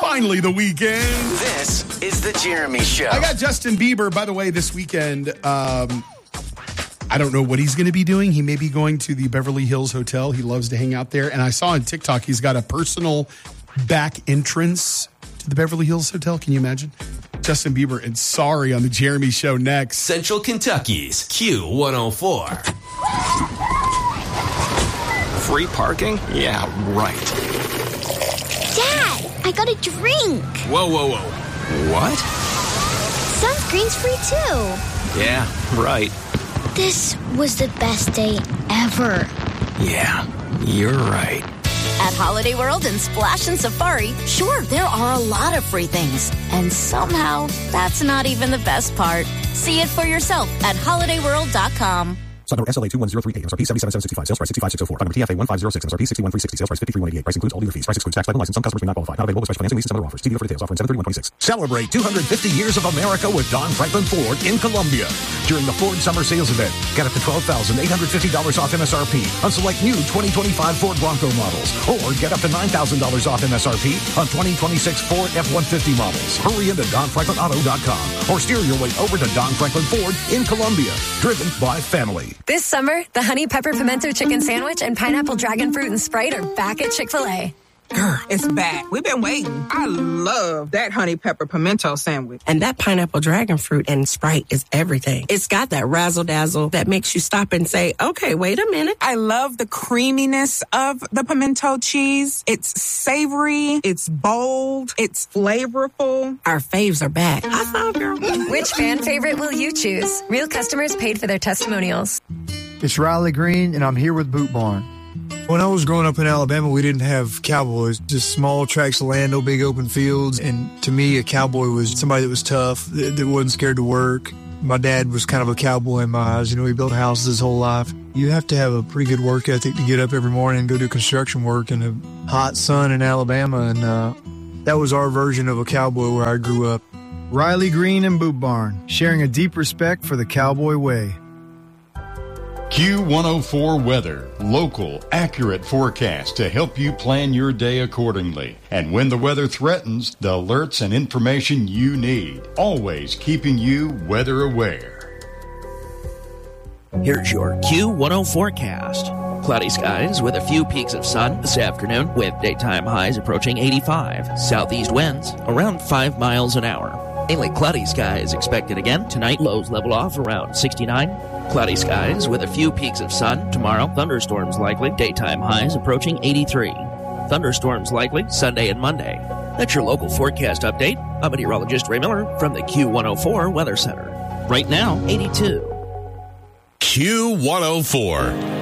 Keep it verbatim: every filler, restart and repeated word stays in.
finally the weekend. This is the Jeremy Show. I got Justin Bieber, by the way, this weekend. Um, I don't know what he's going to be doing. He may be going to the Beverly Hills Hotel. He loves to hang out there. And I saw on TikTok he's got a personal back entrance to the Beverly Hills Hotel. Can you imagine? Justin Bieber and Sorry on the Jeremy Show next. Central Kentucky's Q one oh four. Free parking? Yeah, right. Dad, I got a drink. Whoa, whoa, whoa. What? Sunscreen's free too. Yeah, right. This was the best day ever. Yeah, you're right. At Holiday World and Splash and Safari, sure, there are a lot of free things. And somehow, that's not even the best part. See it for yourself at holiday world dot com. Stock number S L A two one zero three eight, M S R P seventy-seven seven sixty-five, sales price sixty-five six oh four. Stock number T F A one five zero six, M S R P sixty-one three sixty, sales price fifty-three one eighty-eight. Price includes all dealer fees. Price excludes tax, title, license. Some customers may not qualify. Not available with special financing, leases, and other offers. T V for details. Offering seven thirty-one twenty-six. Celebrate two hundred fifty years of America with Don Franklin Ford in Columbia. During the Ford Summer Sales Event, get up to twelve thousand eight hundred fifty dollars off M S R P on select new twenty twenty-five Ford Bronco models. Or get up to nine thousand dollars off M S R P on twenty twenty-six Ford F one fifty models. Hurry into don franklin auto dot com or steer your way over to Don Franklin Ford in Columbia. Driven by family. This summer, the Honey Pepper Pimento Chicken Sandwich and Pineapple Dragon Fruit and Sprite are back at Chick-fil-A. Girl, it's back. We've been waiting. I love that Honey Pepper Pimento Sandwich. And that Pineapple Dragon Fruit and Sprite is everything. It's got that razzle-dazzle that makes you stop and say, okay, wait a minute. I love the creaminess of the pimento cheese. It's savory. It's bold. It's flavorful. Our faves are back. I saw, girl. Which fan favorite will you choose? Real customers paid for their testimonials. It's Riley Green, and I'm here with Boot Barn. When I was growing up in Alabama, we didn't have cowboys, just small tracts of land, no big open fields. And to me, a cowboy was somebody that was tough, that, that wasn't scared to work. My dad was kind of a cowboy in my eyes. You know, he built houses his whole life. You have to have a pretty good work ethic to get up every morning and go do construction work in the hot sun in Alabama. And uh, that was our version of a cowboy where I grew up. Riley Green and Boot Barn, sharing a deep respect for the cowboy way. Q one oh four weather, local, accurate forecast to help you plan your day accordingly. And when the weather threatens, the alerts and information you need, always keeping you weather aware. Here's your Q one oh forecast. Cloudy skies with a few peaks of sun this afternoon with daytime highs approaching eighty-five. Southeast winds around five miles an hour. Mainly cloudy skies expected again. Tonight, lows level off around sixty-nine. Cloudy skies with a few peaks of sun. Tomorrow, thunderstorms likely. Daytime highs approaching eighty-three. Thunderstorms likely Sunday and Monday. That's your local forecast update. I'm meteorologist Ray Miller from the Q one oh four Weather Center. Right now, eighty-two. Q one oh four.